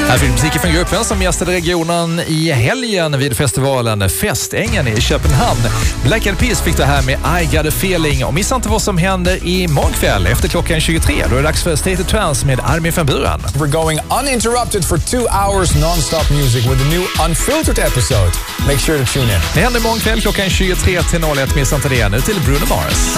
Här finns musik från gruppen som gästade regionen i helgen vid festivalen Festängen i Köpenhamn. Black Eyed Peas fick det här med I Got A Feeling. Och missa inte vad som händer imorgon kväll efter klockan 23. Då är det dags för State of Trance med Armin van Buuren. We're going uninterrupted for 2 hours non-stop music with a new unfiltered episode. Make sure to tune in. Det händer imorgon kväll klockan 23 till 01. Missa inte det. Nu till Bruno Mars.